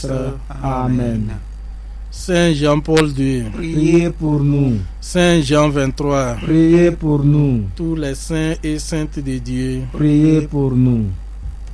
Amen. Saint Jean-Paul II, Priez pour nous. Saint Jean 23, Priez pour nous. tous les saints et saintes de Dieu, Priez pour nous.